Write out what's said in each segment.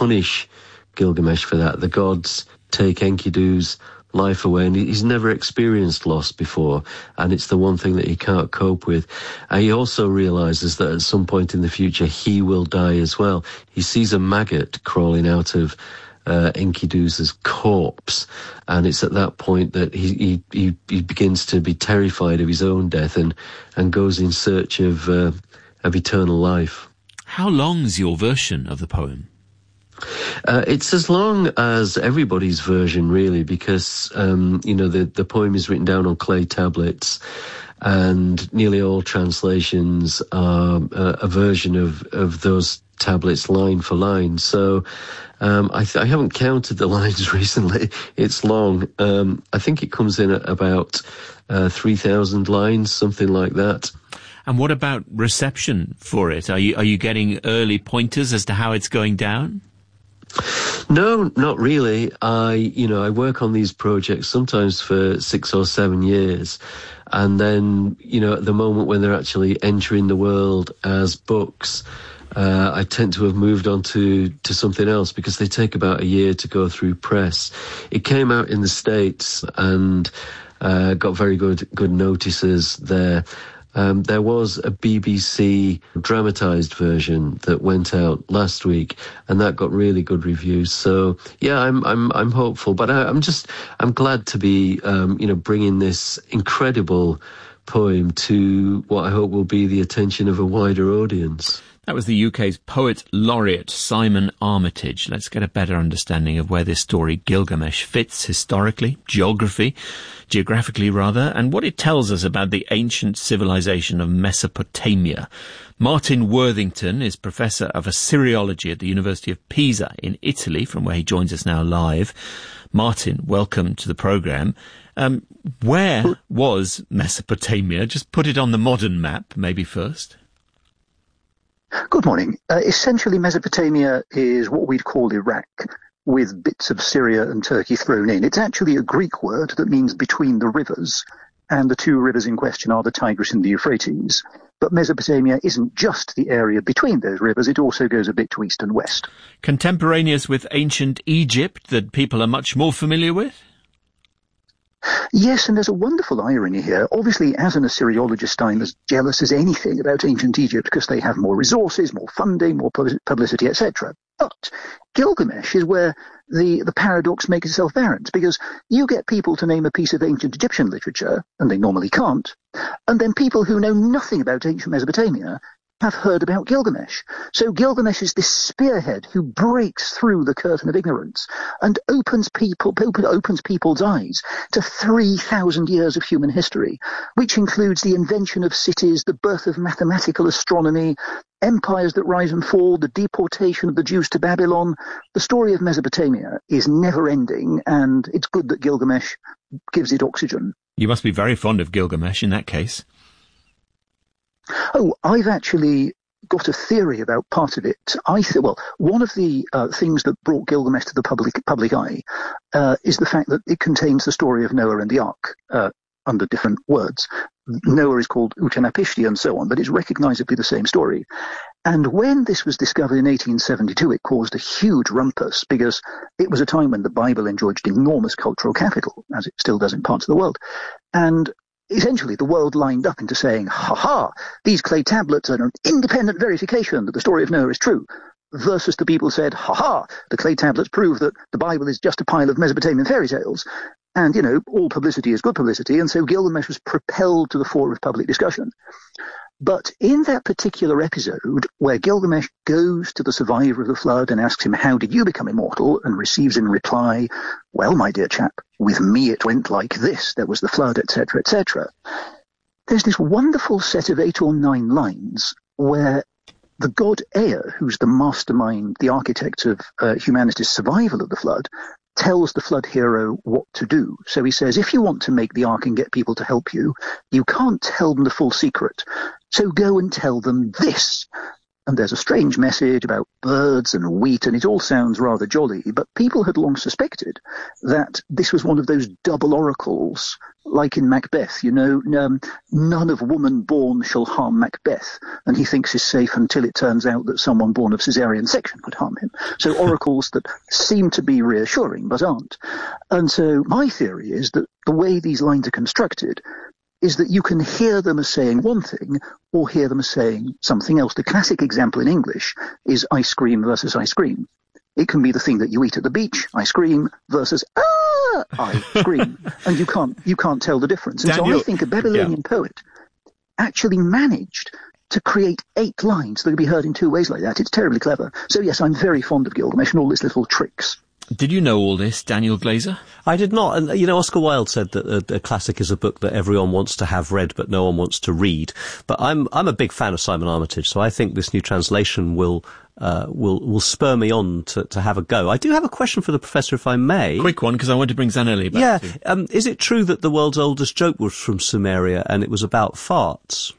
punish Gilgamesh for that. The gods take Enkidu's life away, and he's never experienced loss before, and it's the one thing that he can't cope with. And he also realizes that at some point in the future he will die as well. He sees a maggot crawling out of Enkidu's corpse, and it's at that point that he begins to be terrified of his own death and goes in search of eternal life. How long's your version of the poem? It's as long as everybody's version, really, because the poem is written down on clay tablets, and nearly all translations are a version of those tablets line for line. So I haven't counted the lines recently. It's long. I think it comes in at about 3,000 lines, something like that. And what about reception for it? Are you getting early pointers as to how it's going down? No, not really. I work on these projects sometimes for 6 or 7 years. And then, at the moment when they're actually entering the world as books, I tend to have moved on to something else, because they take about a year to go through press. It came out in the States and got very good notices there. There was a BBC dramatised version that went out last week, and that got really good reviews. So yeah, I'm hopeful, but I'm glad to be bringing this incredible poem to what I hope will be the attention of a wider audience. That was the UK's Poet Laureate, Simon Armitage. Let's get a better understanding of where this story, Gilgamesh, fits historically, geographically, and what it tells us about the ancient civilization of Mesopotamia. Martin Worthington is Professor of Assyriology at the University of Pisa in Italy, from where he joins us now live. Martin, welcome to the programme. Where was Mesopotamia? Just put it on the modern map, maybe first. Good morning. Essentially, Mesopotamia is what we'd call Iraq, with bits of Syria and Turkey thrown in. It's actually a Greek word that means between the rivers, and the two rivers in question are the Tigris and the Euphrates. But Mesopotamia isn't just the area between those rivers, it also goes a bit to east and west. Contemporaneous with ancient Egypt that people are much more familiar with? Yes, and there's a wonderful irony here. Obviously, as an Assyriologist, I'm as jealous as anything about ancient Egypt because they have more resources, more funding, more publicity, etc. But Gilgamesh is where the paradox makes itself apparent, because you get people to name a piece of ancient Egyptian literature, and they normally can't, and then people who know nothing about ancient Mesopotamia have heard about Gilgamesh. So Gilgamesh is this spearhead who breaks through the curtain of ignorance and opens people's eyes to 3,000 years of human history, which includes the invention of cities, the birth of mathematical astronomy, empires that rise and fall, the deportation of the Jews to Babylon. The story of Mesopotamia is never ending, and it's good that Gilgamesh gives it oxygen. You must be very fond of Gilgamesh in that case. Oh, I've actually got a theory about part of it. One of the things that brought Gilgamesh to the public eye is the fact that it contains the story of Noah and the Ark under different words. Noah is called Utanapishti and so on, but it's recognizably the same story. And when this was discovered in 1872, it caused a huge rumpus, because it was a time when the Bible enjoyed enormous cultural capital, as it still does in parts of the world. And essentially, the world lined up into saying, ha-ha, these clay tablets are an independent verification that the story of Noah is true, versus the people said, ha-ha, the clay tablets prove that the Bible is just a pile of Mesopotamian fairy tales. And, all publicity is good publicity, and so Gilgamesh was propelled to the fore of public discussion. But in that particular episode, where Gilgamesh goes to the survivor of the flood and asks him, how did you become immortal? And receives in reply, well, my dear chap, with me it went like this. There was the flood, etc., etc. There's this wonderful set of 8 or 9 lines where the god Ea, who's the mastermind, the architect of humanity's survival of the flood, tells the flood hero what to do. So he says, if you want to make the ark and get people to help you, you can't tell them the full secret. So go and tell them this. and there's a strange message about birds and wheat, and it all sounds rather jolly, but people had long suspected that this was one of those double oracles, like in Macbeth, none of woman born shall harm Macbeth, and he thinks is safe until it turns out that someone born of caesarean section could harm him. So oracles that seem to be reassuring, but aren't. And so my theory is that the way these lines are constructed is that you can hear them as saying one thing or hear them as saying something else. The classic example in English is ice cream versus ice cream. It can be the thing that you eat at the beach, ice cream, versus ice cream. And you can't tell the difference. And Daniel, so I think a Babylonian poet actually managed to create 8 lines that could be heard in 2 ways like that. It's terribly clever. So yes, I'm very fond of Gilgamesh and all his little tricks. Did you know all this, Daniel Glaser? I did not. And, Oscar Wilde said that a classic is a book that everyone wants to have read, but no one wants to read. But I'm a big fan of Simon Armitage, so I think this new translation will spur me on to have a go. I do have a question for the professor, if I may. Quick one, because I want to bring Zanelli back. Yeah. Is it true that the world's oldest joke was from Sumeria and it was about farts?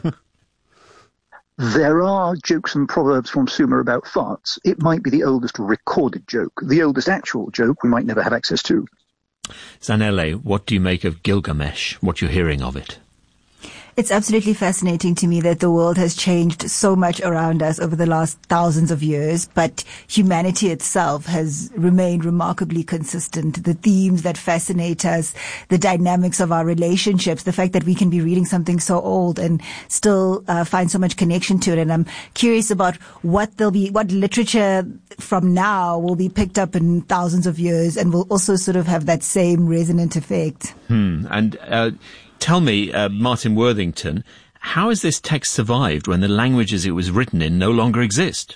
There are jokes and proverbs from Sumer about farts. It might be the oldest recorded joke. The oldest actual joke we might never have access to. Zanelli, what do you make of Gilgamesh, what you're hearing of it? It's absolutely fascinating to me that the world has changed so much around us over the last thousands of years, but humanity itself has remained remarkably consistent. The themes that fascinate us, the dynamics of our relationships, the fact that we can be reading something so old and still find so much connection to it. And I'm curious about what literature from now will be picked up in thousands of years and will also sort of have that same resonant effect. And tell me, Martin Worthington, how has this text survived when the languages it was written in no longer exist?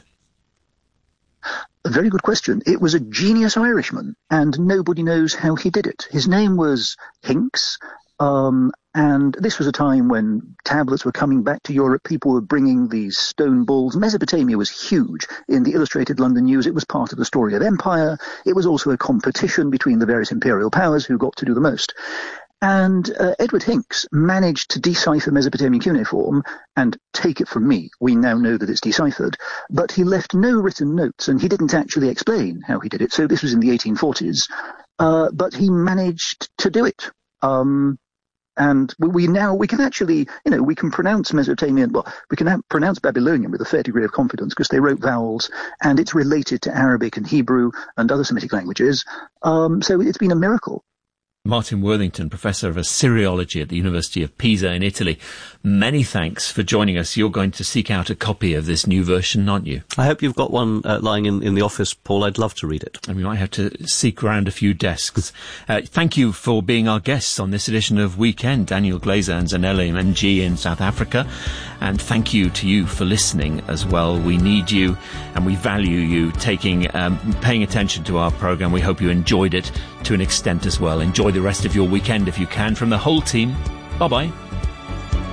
A very good question. It was a genius Irishman, and nobody knows how he did it. His name was Hincks, and this was a time when tablets were coming back to Europe. People were bringing these stone bulls. Mesopotamia was huge. In the Illustrated London News, it was part of the story of empire. It was also a competition between the various imperial powers who got to do the most. And Edward Hincks managed to decipher Mesopotamian cuneiform, and take it from me, we now know that it's deciphered, but he left no written notes, and he didn't actually explain how he did it. So this was in the 1840s, but he managed to do it. And we can actually, we can pronounce Mesopotamian, we can pronounce Babylonian with a fair degree of confidence because they wrote vowels, and it's related to Arabic and Hebrew and other Semitic languages. So it's been a miracle. Martin Worthington, Professor of Assyriology at the University of Pisa in Italy. Many thanks for joining us. You're going to seek out a copy of this new version, aren't you? I hope you've got one lying in the office, Paul. I'd love to read it. And we might have to seek around a few desks. Thank you for being our guests on this edition of Weekend, Daniel Glaser and Zanelli MG in South Africa. And thank you to you for listening as well. We need you and we value you paying attention to our programme. We hope you enjoyed it to an extent as well. Enjoy the rest of your weekend if you can. From the whole team, bye-bye.